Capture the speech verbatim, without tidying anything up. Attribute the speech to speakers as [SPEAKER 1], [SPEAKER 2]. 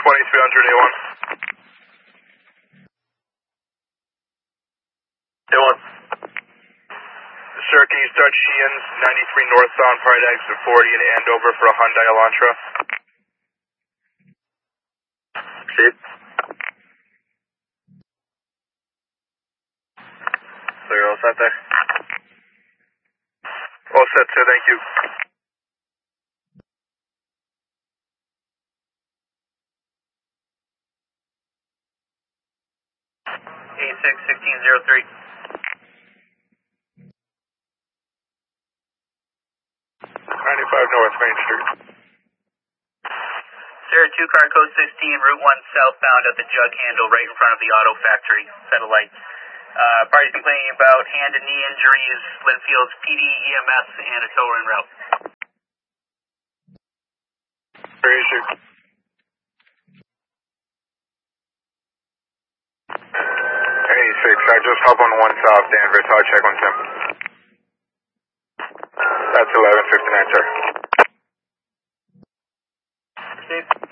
[SPEAKER 1] twenty-three hundred A one. A one. Sir, can you start Sheehan's ninety-three northbound, Pride exit forty in Andover for a Hyundai Elantra? Chief. So you're all set there? All set, sir, thank you. A six, sixteen oh three. ninety-five North Main Street.
[SPEAKER 2] Sir, two car code sixteen, Route one southbound at the jug handle right in front of the auto factory. Set of lights. Uh, party's complaining about hand and knee injuries, Linfield's P D, E M S, and a tow in route.
[SPEAKER 1] Where is you? eighty-six, I just hop on one south Danvers, I'll check on Tim. That's eleven fifty-nine, sir.
[SPEAKER 2] Steve.